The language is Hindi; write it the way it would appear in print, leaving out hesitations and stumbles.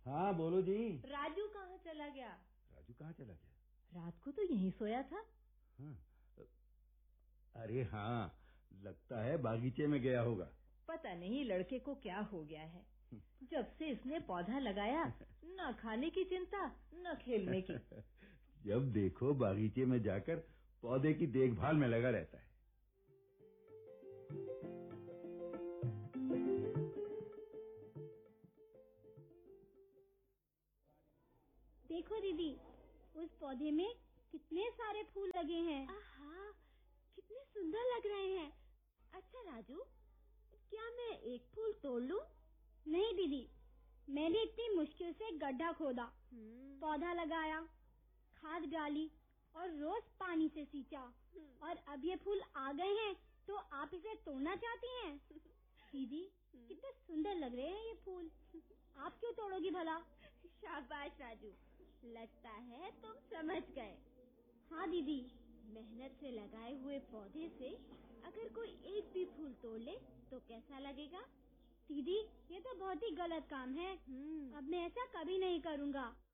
हाँ बोलो जी। राजू कहाँ चला गया? राजू कहाँ चला गया? रात को तो यहीं सोया था। हाँ। अरे हाँ, लगता है बागीचे में गया होगा। पता नहीं लड़के को क्या हो गया है। जब से इसने पौधा लगाया, न खाने की चिंता न खेलने की। जब देखो बागीचे में जाकर पौधे की देखभाल में लगा रहता है। देखो दीदी, उस पौधे में कितने सारे फूल लगे हैं। आहा, कितने सुंदर लग रहे हैं। अच्छा राजू, क्या मैं एक फूल तोड़ लूं? नहीं दीदी, मैंने इतनी मुश्किल से गड्ढा खोदा, पौधा लगाया, खाद डाली और रोज पानी से सींचा, और अब ये फूल आ गए हैं तो आप इसे तोड़ना चाहती हैं? दीदी, कितने सुंदर लग रहे हैं ये फूल, आप क्यों तोड़ोगी भला? शाबाश राजू, लगता है तुम समझ गए। हाँ दीदी, मेहनत से लगाए हुए पौधे से अगर कोई एक भी फूल तोड़ ले तो कैसा लगेगा? दीदी, ये तो बहुत ही गलत काम है। अब मैं ऐसा कभी नहीं करूँगा।